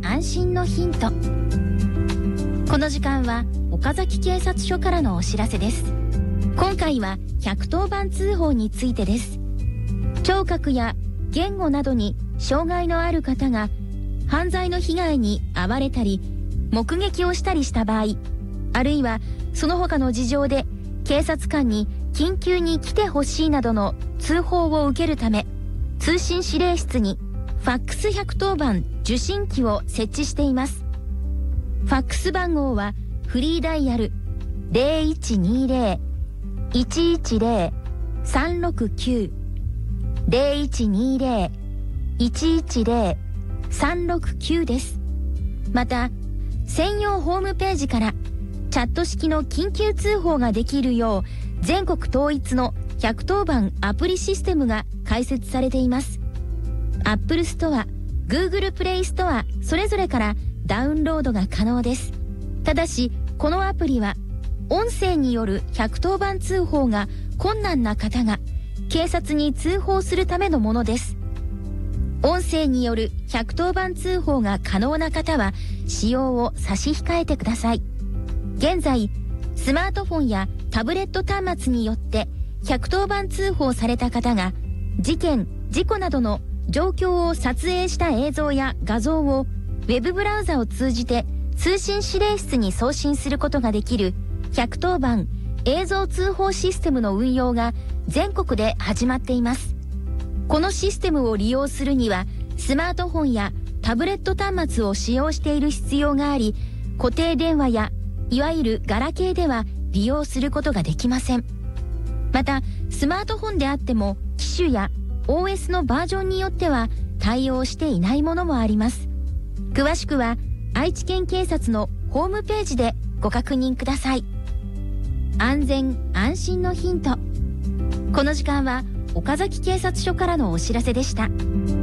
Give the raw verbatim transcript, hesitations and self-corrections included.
安心のヒント。この時間は岡崎警察署からのお知らせです。今回はひゃくとおばん通報についてです。聴覚や言語などに障害のある方が犯罪の被害に遭われたり目撃をしたりした場合、あるいはその他の事情で警察官に緊急に来てほしいなどの通報を受けるため、通信指令室にファックスひゃくとおばん受信機を設置しています。ファックス番号はフリーダイヤル ゼロいちにゼロ いちいちゼロ さんろくきゅう ゼロいちにゼロ いちいちゼロ さんろくきゅうです。また、専用ホームページからチャット式の緊急通報ができるよう全国統一のひゃくとおばんアプリシステムが開設されています。Apple Store、Google Play Store それぞれからダウンロードが可能です。ただし、このアプリは音声によるひゃくとおばん通報が困難な方が警察に通報するためのものです。音声によるひゃくとおばん通報が可能な方は使用を差し控えてください。現在、スマートフォンやタブレット端末によってひゃくとおばん通報された方が事件・事故などの状況を撮影した映像や画像をウェブブラウザを通じて通信指令室に送信することができるひゃくとおばん映像通報システムの運用が全国で始まっています。このシステムを利用するにはスマートフォンやタブレット端末を使用している必要があり、固定電話やいわゆるガラケーでは利用することができません。また、スマートフォンであっても機種や オーエス のバージョンによっては対応していないものもあります。詳しくは愛知県警察のホームページでご確認ください。安全安心のヒント。この時間は岡崎警察署からのお知らせでした。